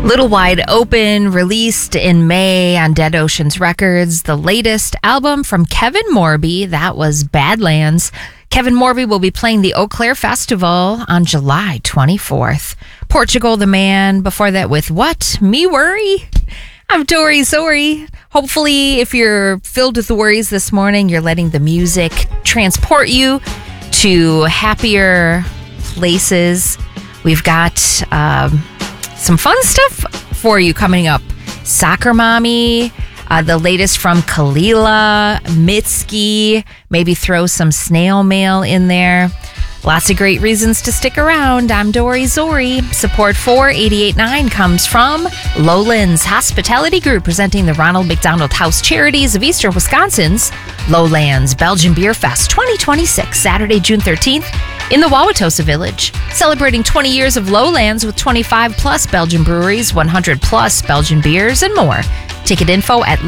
Little Wide Open, released in May on Dead Oceans Records, the latest album from Kevin Morby. That was Badlands. Kevin Morby will be playing the Eau Claire Festival on July 24th. Portugal the Man, before that with What? Me Worry? I'm Tori Zori. Hopefully, if you're filled with worries this morning, you're letting the music transport you to happier places. We've got some fun stuff for you coming up. Soccer Mommy, the latest from Kalila, Mitski, maybe throw some snail mail in there. Lots of great reasons to stick around. I'm Dory Zori. Support for 88.9 comes from Lowlands Hospitality Group, presenting the Ronald McDonald House Charities of Eastern Wisconsin's Lowlands Belgian Beer Fest 2026, Saturday, June 13th in the Wauwatosa Village. Celebrating 20 years of Lowlands with 25 plus Belgian breweries, 100 plus Belgian beers, and more. Ticket info at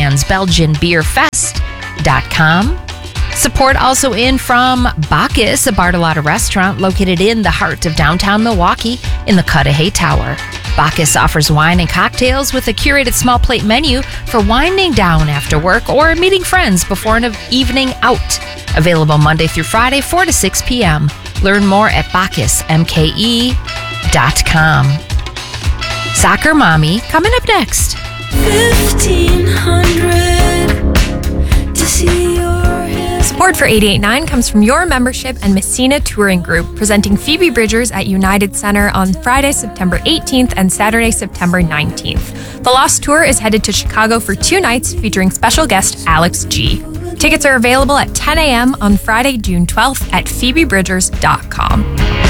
lowlandsbelgianbeerfest.com. Support also in from Bacchus, a Bartolotta restaurant located in the heart of downtown Milwaukee in the Cudahy Tower. Bacchus offers wine and cocktails with a curated small plate menu for winding down after work or meeting friends before an evening out. Available Monday through Friday, 4 to 6 p.m. Learn more at bacchusmke.com. Soccer Mommy coming up next. 1500 to see your head. Support for 88.9 comes from your membership and Messina Touring Group, presenting Phoebe Bridgers at United Center on Friday, September 18th and Saturday, September 19th. The Lost Tour is headed to Chicago for 2 nights, featuring special guest Alex G. Tickets are available at 10 a.m. on Friday, June 12th at phoebebridgers.com.